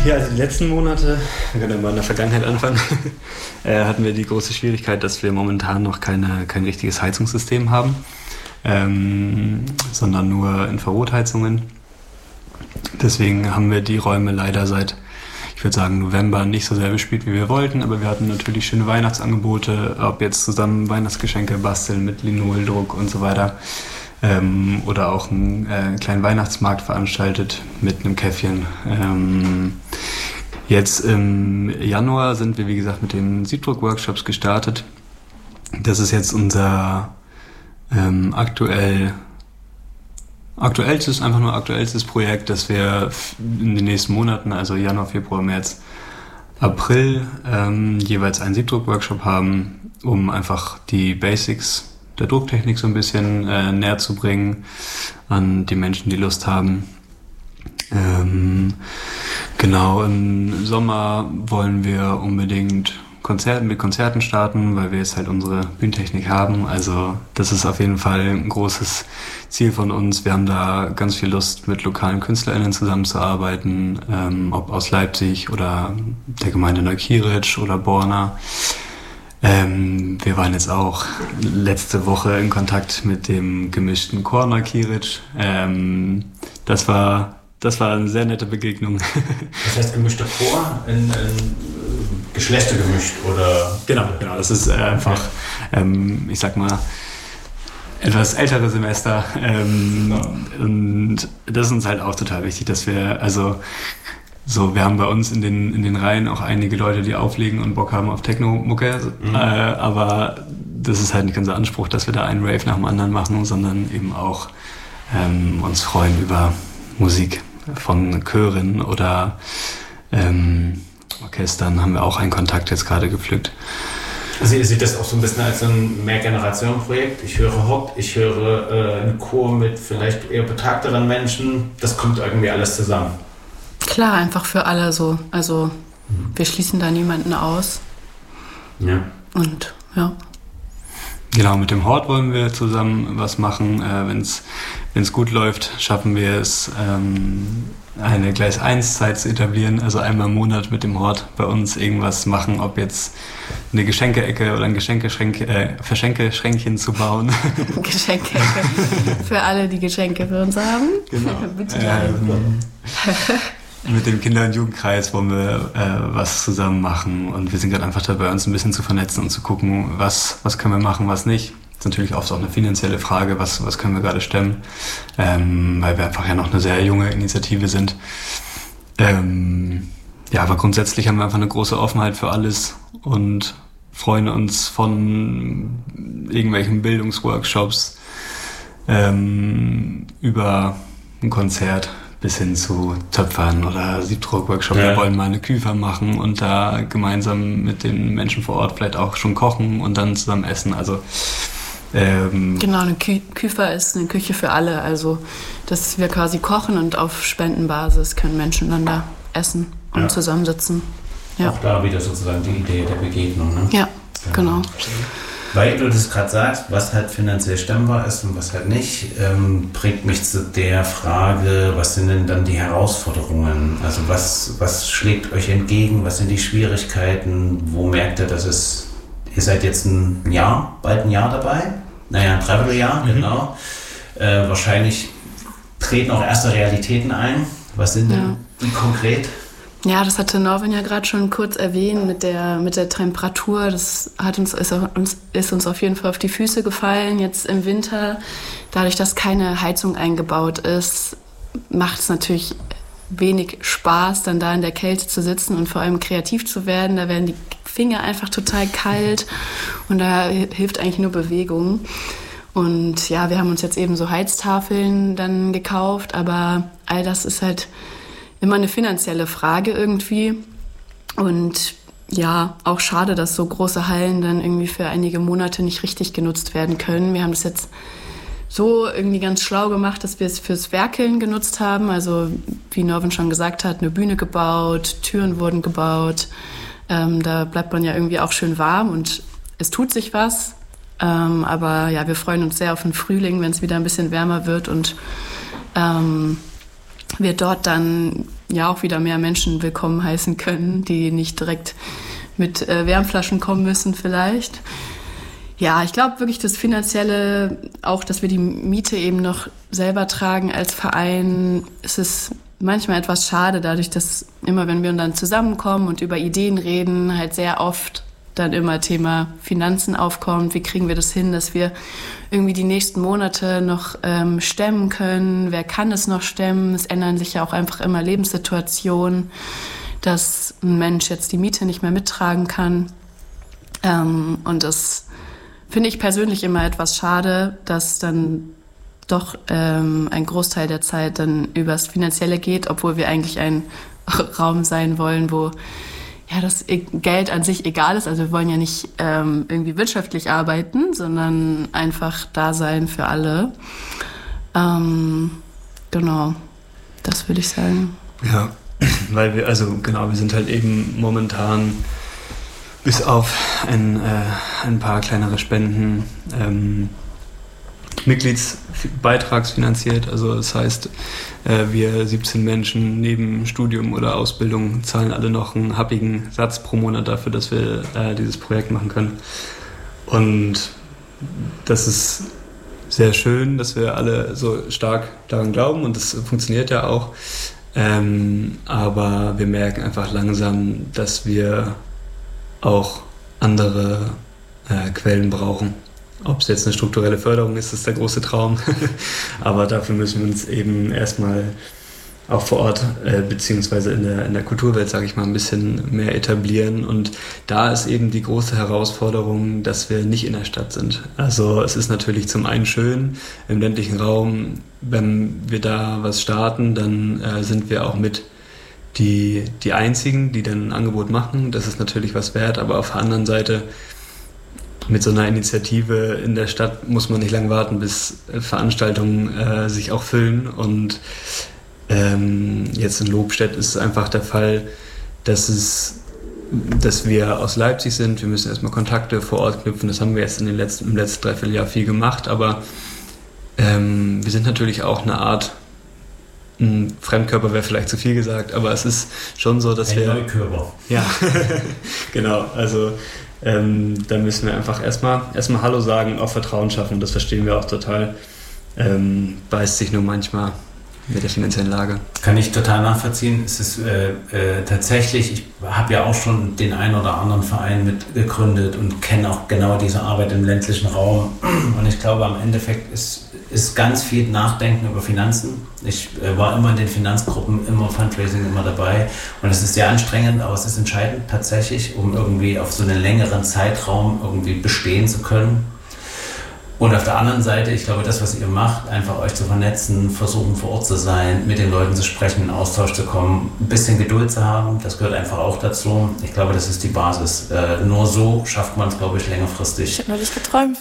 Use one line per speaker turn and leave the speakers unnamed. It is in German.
Ja, also die letzten Monate, wir können ja mal in der Vergangenheit anfangen, hatten wir die große Schwierigkeit, dass wir momentan noch kein richtiges Heizungssystem haben, sondern nur Infrarotheizungen. Deswegen haben wir die Räume leider seit, ich würde sagen, November nicht so sehr bespielt, wie wir wollten, aber wir hatten natürlich schöne Weihnachtsangebote, ob jetzt zusammen Weihnachtsgeschenke basteln mit Linoldruck und so weiter. Oder auch einen kleinen Weihnachtsmarkt veranstaltet mit einem Käffchen. Jetzt im Januar sind wir, wie gesagt, mit den Siebdruck-Workshops gestartet. Das ist jetzt unser aktuellstes Projekt, das wir in den nächsten Monaten, also Januar, Februar, März, April, jeweils einen Siebdruck-Workshop haben, um einfach die Basics der Drucktechnik so ein bisschen näher zu bringen an die Menschen, die Lust haben. Genau, im Sommer wollen wir unbedingt mit Konzerten starten, weil wir jetzt halt unsere Bühnentechnik haben. Also das ist auf jeden Fall ein großes Ziel von uns. Wir haben da ganz viel Lust, mit lokalen KünstlerInnen zusammenzuarbeiten, ob aus Leipzig oder der Gemeinde Neukirch oder Borna. Wir waren jetzt auch letzte Woche in Kontakt mit dem gemischten Chor Neukirch. Das war eine sehr nette Begegnung.
Das heißt gemischter Chor in Geschlechter gemischt, oder?
Genau. Das ist einfach, ich sag mal, etwas ältere Semester. Und das ist uns halt auch total wichtig, dass wir, wir haben bei uns in den Reihen auch einige Leute, die auflegen und Bock haben auf Techno-Mucke, aber das ist halt nicht unser Anspruch, dass wir da einen Rave nach dem anderen machen, sondern eben auch uns freuen über Musik von Chören oder Orchestern. Haben wir auch einen Kontakt jetzt gerade gepflückt.
Also ihr seht das auch so ein bisschen als ein Mehrgenerationen-Projekt. Ich höre Rock, ich höre einen Chor mit vielleicht eher betagteren Menschen. Das kommt irgendwie alles zusammen.
Klar, einfach für alle so. Also wir schließen da niemanden aus.
Ja.
Und ja.
Genau, mit dem Hort wollen wir zusammen was machen. Wenn es gut läuft, schaffen wir es, eine Gleis-1-Zeit zu etablieren. Also einmal im Monat mit dem Hort bei uns irgendwas machen, ob jetzt eine Geschenke-Ecke oder ein Verschenke-Schränkchen zu bauen.
Geschenke-Ecke für alle, die Geschenke für uns haben.
Genau.
Bitte
mit dem Kinder- und Jugendkreis wollen wir was zusammen machen, und wir sind gerade einfach dabei, uns ein bisschen zu vernetzen und zu gucken, was können wir machen, was nicht. Das ist natürlich oft auch eine finanzielle Frage, was können wir gerade stemmen, weil wir einfach ja noch eine sehr junge Initiative sind. Aber grundsätzlich haben wir einfach eine große Offenheit für alles und freuen uns von irgendwelchen Bildungsworkshops über ein Konzert bis hin zu Töpfern oder Siebdruck-Workshop. Ja. Wir wollen mal eine Küfer machen und da gemeinsam mit den Menschen vor Ort vielleicht auch schon kochen und dann zusammen essen. Also
genau, eine Küfer ist eine Küche für alle. Also dass wir quasi kochen und auf Spendenbasis können Menschen dann da essen und zusammensitzen. Ja.
Auch da wieder sozusagen die Idee der Begegnung. Ne?
Ja, genau.
Weil du das gerade sagst, was halt finanziell stemmbar ist und was halt nicht, bringt mich zu der Frage, was sind denn dann die Herausforderungen? Also was schlägt euch entgegen? Was sind die Schwierigkeiten? Wo merkt ihr, ihr seid jetzt bald ein Jahr dabei? Naja, ein Dreivierteljahr, genau. Wahrscheinlich treten auch erste Realitäten ein. Was sind denn die konkret?
Ja, das hatte Norvin ja gerade schon kurz erwähnt mit der Temperatur. Das ist uns auf jeden Fall auf die Füße gefallen jetzt im Winter. Dadurch, dass keine Heizung eingebaut ist, macht es natürlich wenig Spaß, dann da in der Kälte zu sitzen und vor allem kreativ zu werden. Da werden die Finger einfach total kalt und da hilft eigentlich nur Bewegung. Und ja, wir haben uns jetzt eben so Heiztafeln dann gekauft, aber all das ist halt immer eine finanzielle Frage irgendwie. Und ja, auch schade, dass so große Hallen dann irgendwie für einige Monate nicht richtig genutzt werden können. Wir haben das jetzt so irgendwie ganz schlau gemacht, dass wir es fürs Werkeln genutzt haben. Also wie Norvin schon gesagt hat, eine Bühne gebaut, Türen wurden gebaut. Da bleibt man ja irgendwie auch schön warm und es tut sich was. Aber ja, wir freuen uns sehr auf den Frühling, wenn es wieder ein bisschen wärmer wird und wir dort dann ja auch wieder mehr Menschen willkommen heißen können, die nicht direkt mit Wärmflaschen kommen müssen vielleicht. Ja, ich glaube wirklich das Finanzielle, auch dass wir die Miete eben noch selber tragen als Verein, ist es manchmal etwas schade, dadurch, dass immer, wenn wir dann zusammenkommen und über Ideen reden, halt sehr oft dann immer Thema Finanzen aufkommt. Wie kriegen wir das hin, dass wir irgendwie die nächsten Monate noch stemmen können? Wer kann es noch stemmen? Es ändern sich ja auch einfach immer Lebenssituationen, dass ein Mensch jetzt die Miete nicht mehr mittragen kann. Und das finde ich persönlich immer etwas schade, dass dann doch ein Großteil der Zeit dann übers Finanzielle geht, obwohl wir eigentlich ein Raum sein wollen, wo ja das Geld an sich egal ist. Also wir wollen ja nicht irgendwie wirtschaftlich arbeiten, sondern einfach da sein für alle. Genau, das würde ich sagen.
Ja, weil wir sind halt eben momentan bis auf ein paar kleinere Spenden Mitgliedsbeitragsfinanziert. Also das heißt, wir 17 Menschen neben Studium oder Ausbildung zahlen alle noch einen happigen Satz pro Monat dafür, dass wir dieses Projekt machen können. Und das ist sehr schön, dass wir alle so stark daran glauben und das funktioniert ja auch. Aber wir merken einfach langsam, dass wir auch andere Quellen brauchen. Ob es jetzt eine strukturelle Förderung ist, ist der große Traum. Aber dafür müssen wir uns eben erstmal auch vor Ort beziehungsweise in der Kulturwelt, sage ich mal, ein bisschen mehr etablieren. Und da ist eben die große Herausforderung, dass wir nicht in der Stadt sind. Also es ist natürlich zum einen schön im ländlichen Raum, wenn wir da was starten, dann sind wir auch mit die Einzigen, die dann ein Angebot machen. Das ist natürlich was wert, aber auf der anderen Seite mit so einer Initiative in der Stadt muss man nicht lange warten, bis Veranstaltungen sich auch füllen. Und jetzt in Lobstedt ist es einfach der Fall, dass wir aus Leipzig sind. Wir müssen erstmal Kontakte vor Ort knüpfen. Das haben wir jetzt im letzten Dreivierteljahr viel gemacht. Aber wir sind natürlich auch eine Art Fremdkörper wäre vielleicht zu viel gesagt, aber es ist schon so, dass wir... Ein
Neukörper.
Ja, genau. Also da müssen wir einfach erstmal Hallo sagen und auch Vertrauen schaffen. Das verstehen wir auch total. Beißt sich nur manchmal mit der finanziellen Lage.
Kann ich total nachvollziehen. Es ist tatsächlich, ich habe ja auch schon den einen oder anderen Verein mitgegründet und kenne auch genau diese Arbeit im ländlichen Raum. Und ich glaube, am Endeffekt ist ganz viel Nachdenken über Finanzen. Ich war immer in den Finanzgruppen, immer Fundraising, immer dabei. Und es ist sehr anstrengend, aber es ist entscheidend tatsächlich, um irgendwie auf so einen längeren Zeitraum irgendwie bestehen zu können. Und auf der anderen Seite, ich glaube, das, was ihr macht, einfach euch zu vernetzen, versuchen vor Ort zu sein, mit den Leuten zu sprechen, in Austausch zu kommen, ein bisschen Geduld zu haben, das gehört einfach auch dazu. Ich glaube, das ist die Basis. Nur so schafft man es, glaube ich, längerfristig.
Ich habe neulich geträumt